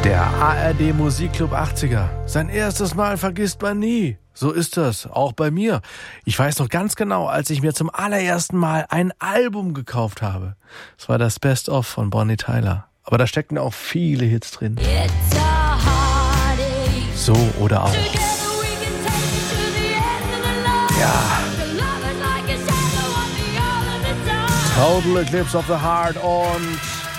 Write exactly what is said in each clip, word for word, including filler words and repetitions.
Der A R D Musikclub achtziger. Sein erstes Mal vergisst man nie. So ist das, auch bei mir. Ich weiß noch ganz genau, als ich mir zum allerersten Mal ein Album gekauft habe. Es war das Best-of von Bonnie Tyler. Aber da steckten auch viele Hits drin. So oder auch. Ja. Total Eclipse of the Heart und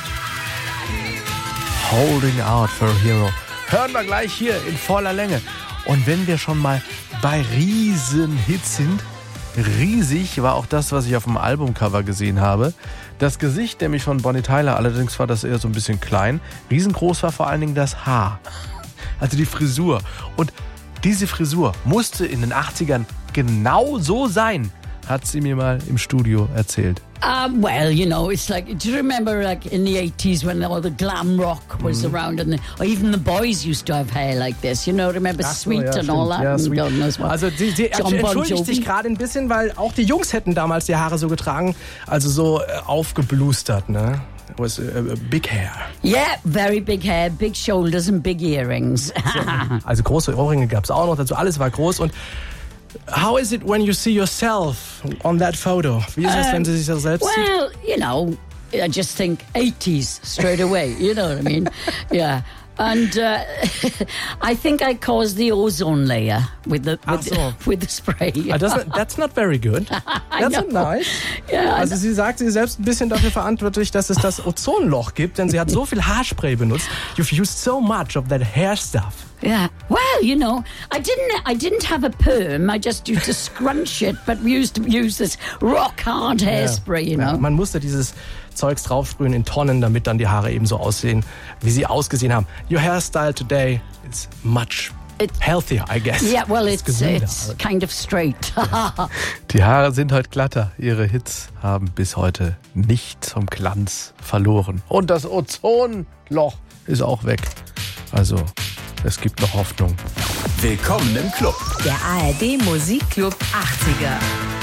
Holding Out for a Hero. Hören wir gleich hier in voller Länge. Und wenn wir schon mal bei Riesenhits sind, riesig war auch das, was ich auf dem Albumcover gesehen habe. Das Gesicht nämlich von Bonnie Tyler, allerdings war das eher so ein bisschen klein. Riesengroß war vor allen Dingen das Haar. Also die Frisur. Und diese Frisur musste in den achtzigern genau so sein, hat sie mir mal im Studio erzählt. Um, well, you know, it's like, do you remember like in the eighties when all the glam rock was mm. around and the, or even the boys used to have hair like this, you know, remember Ach so, Sweet ja, and all that? Ja, and God knows what. Also sie, sie John Bon entschuldigt Jovi. sich gerade ein bisschen, weil auch die Jungs hätten damals die Haare so getragen, also so äh, aufgeblustert, ne? It was uh, big hair. Yeah, very big hair, big shoulders and big earrings. Also große Ohrringe gab es auch noch dazu, alles war groß. Und how is it when you see yourself on that photo? Wie ist es, wenn Sie sich so selbst sieht? Well, you know, I just think eighties straight away, you know what I mean? Yeah. And uh, I think I caused the ozone layer with the with, so. with the spray. Uh, that's, not, that's not very good. That's not nice. Yeah, also sie sagt, sie selbst ein bisschen dafür verantwortlich, dass es das Ozonloch gibt, denn sie hat so viel Haarspray benutzt. You've used so much of that hair stuff. Yeah. Well, you know, I didn't. I didn't have a perm. I just used to scrunch it, but we used to use this rock hard hairspray. You know. Ja, man musste dieses Zeugs draufsprühen in Tonnen, damit dann die Haare eben so aussehen, wie sie ausgesehen haben. Your hairstyle today is much it's, healthier, I guess. Yeah, well, it's it's, it's kind of straight. Die Haare sind heute glatter. Ihre Hits haben bis heute nicht vom Glanz verloren. Und das Ozonloch ist auch weg. Also, es gibt noch Hoffnung. Willkommen im Club. Der A R D Musikclub achtziger.